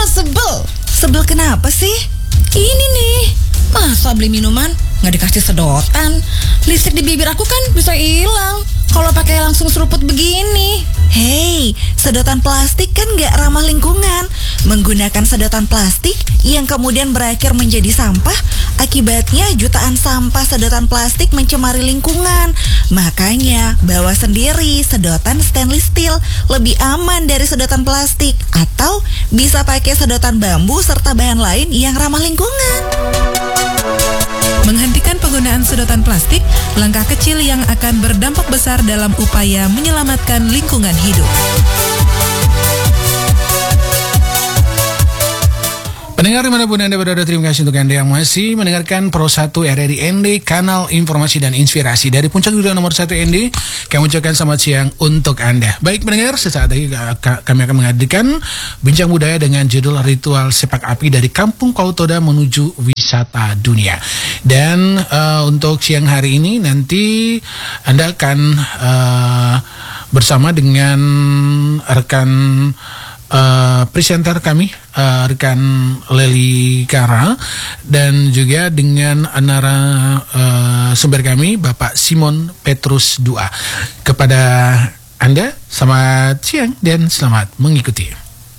sebel. Sebel kenapa sih? Ini nih, masa beli minuman nggak dikasih sedotan? Listrik di bibir aku kan bisa hilang kalau pakai langsung seruput begini. Hei, sedotan plastik kan nggak ramah lingkungan. Menggunakan sedotan plastik yang kemudian berakhir menjadi sampah, akibatnya jutaan sampah sedotan plastik mencemari lingkungan. Makanya, bawa sendiri sedotan stainless steel, lebih aman dari sedotan plastik. Atau bisa pakai sedotan bambu serta bahan lain yang ramah lingkungan. Menghentikan penggunaan sedotan plastik, langkah kecil yang akan berdampak besar dalam upaya menyelamatkan lingkungan hidup. Pendengar dimanapun Anda berada, terima kasih untuk Anda yang masih mendengarkan Pro 1 RRI ND, kanal informasi dan inspirasi dari Puncak Dunia nomor 1 ND. Kami ucapkan selamat siang untuk Anda. Baik pendengar, sesaat lagi kami akan menghadirkan bincang budaya dengan judul Ritual Sepak Api dari Kampung Pautoda menuju Wisata Dunia. Dan untuk siang hari ini nanti Anda akan bersama dengan rekan presenter kami, rekan Leli Kara, dan juga dengan narasumber kami Bapak Simon Petrus Dua. Kepada Anda, selamat siang dan selamat mengikuti.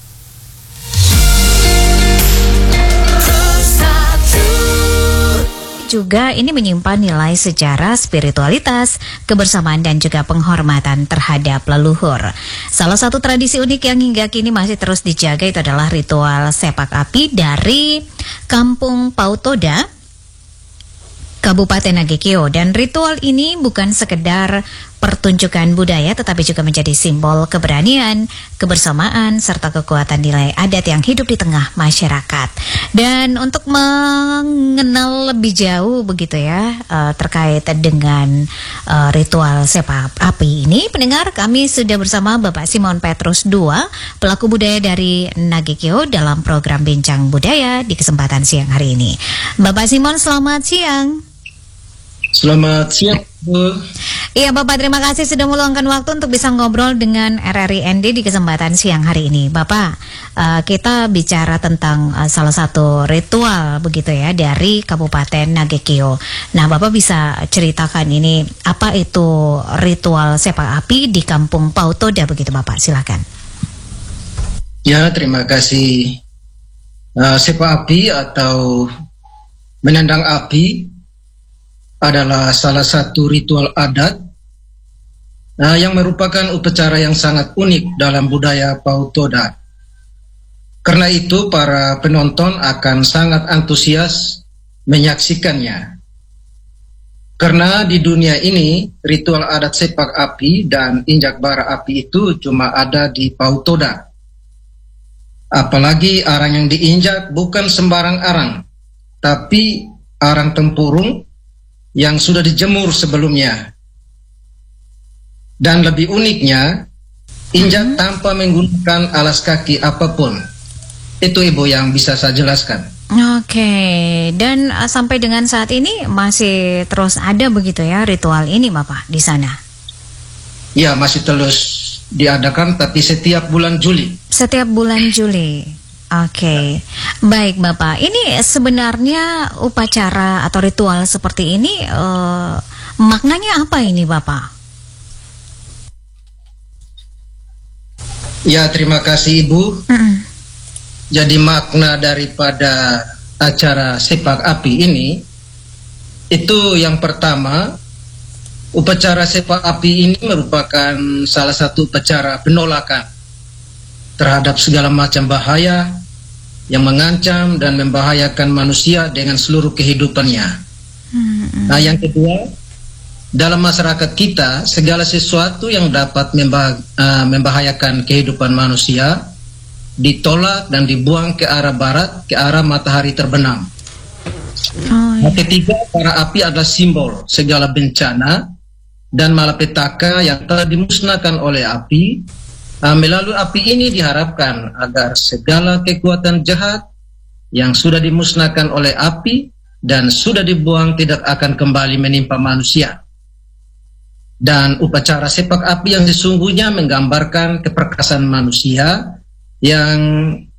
Juga ini menyimpan nilai sejarah, spiritualitas, kebersamaan dan juga penghormatan terhadap leluhur. Salah satu tradisi unik yang hingga kini masih terus dijaga itu adalah ritual sepak api dari Kampung Pautoda, Kabupaten Nagekeo. Dan ritual ini bukan sekedar pertunjukan budaya, tetapi juga menjadi simbol keberanian, kebersamaan, serta kekuatan nilai adat yang hidup di tengah masyarakat. Dan untuk mengenal lebih jauh begitu ya terkait dengan ritual sepak api ini, pendengar, kami sudah bersama Bapak Simon Petrus Dua, pelaku budaya dari Nagekeo dalam program Bincang Budaya di kesempatan siang hari ini. Bapak Simon, selamat siang. Selamat siang, Bu. Iya Bapak, terima kasih sudah meluangkan waktu untuk bisa ngobrol dengan RRI ND di kesempatan siang hari ini. Bapak, kita bicara tentang salah satu ritual begitu ya dari Kabupaten Nagekeo. Nah, Bapak bisa ceritakan ini apa itu ritual sepak api di Kampung Pautoda begitu Bapak, silakan. Ya, terima kasih. Sepak api atau menendang api adalah salah satu ritual adat yang merupakan upacara yang sangat unik dalam budaya Pautoda. Karena itu para penonton akan sangat antusias menyaksikannya. Karena di dunia ini ritual adat sepak api dan injak bara api itu cuma ada di Pautoda. Apalagi arang yang diinjak bukan sembarang arang, tapi arang tempurung yang sudah dijemur sebelumnya. Dan lebih uniknya, injak tanpa menggunakan alas kaki apapun. Itu Ibu yang bisa saya jelaskan. Oke, dan sampai dengan saat ini masih terus ada begitu ya ritual ini Bapak di sana? Ya, masih terus diadakan, tapi setiap bulan Juli. Setiap bulan Juli. Oke, baik Bapak. Ini sebenarnya upacara atau ritual seperti ini maknanya apa ini Bapak? Ya, terima kasih Ibu. Jadi makna daripada acara sepak api ini, itu yang pertama, upacara sepak api ini merupakan salah satu upacara penolakan terhadap segala macam bahaya yang mengancam dan membahayakan manusia dengan seluruh kehidupannya. Nah, yang kedua, dalam masyarakat kita, segala sesuatu yang dapat membahayakan kehidupan manusia ditolak dan dibuang ke arah barat, ke arah matahari terbenam. Nah, ketiga, para api adalah simbol segala bencana dan malapetaka yang telah dimusnahkan oleh api. Melalui api ini diharapkan agar segala kekuatan jahat yang sudah dimusnahkan oleh api dan sudah dibuang tidak akan kembali menimpa manusia. Dan upacara sepak api yang sesungguhnya menggambarkan keperkasaan manusia yang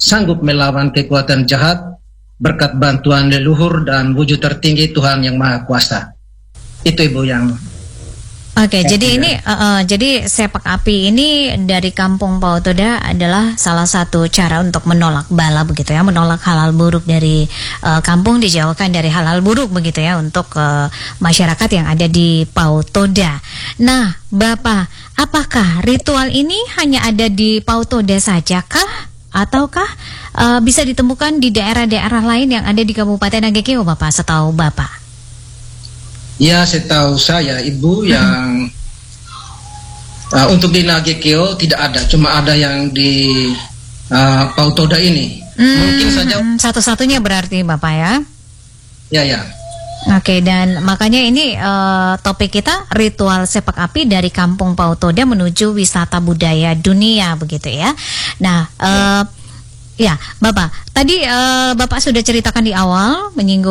sanggup melawan kekuatan jahat berkat bantuan leluhur dan wujud tertinggi Tuhan yang Maha Kuasa. Itu Ibu yang Oke, jadi ini jadi sepak api ini dari Kampung Pautoda adalah salah satu cara untuk menolak bala begitu ya, menolak hal-hal buruk dari kampung, dijauhkan dari hal-hal buruk begitu ya untuk masyarakat yang ada di Pautoda. Nah, Bapak, apakah ritual ini hanya ada di Pautoda saja kah? Ataukah bisa ditemukan di daerah-daerah lain yang ada di Kabupaten Nagekeo, Bapak, setahu Bapak? Ya, setahu saya Ibu yang untuk di Nagekeo tidak ada, cuma ada yang di Pautoda ini. Mungkin saja satu-satunya berarti Bapak ya. Ya. Oke, dan makanya ini topik kita ritual sepak api dari Kampung Pautoda menuju wisata budaya dunia begitu ya. Nah, ya Bapak, tadi Bapak sudah ceritakan di awal menyinggung